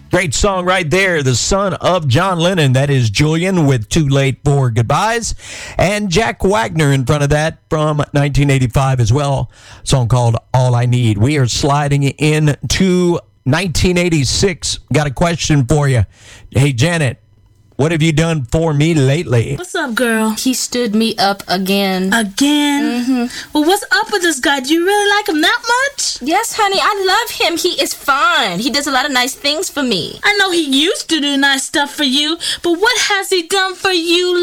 Great song right there. The son of John Lennon. That is Julian with Too Late for Goodbyes. And Jack Wagner in front of that from 1985 as well. A song called All I Need. We are sliding into 1986. Got a question for you. Hey, Janet, what have you done for me lately? What's up, girl? He stood me up again. Again? Mm-hmm. Well, what's up with this guy? Do you really like him that much? Yes, honey, I love him. He is fine. He does a lot of nice things for me. I know he used to do nice stuff for you, but what has he done for you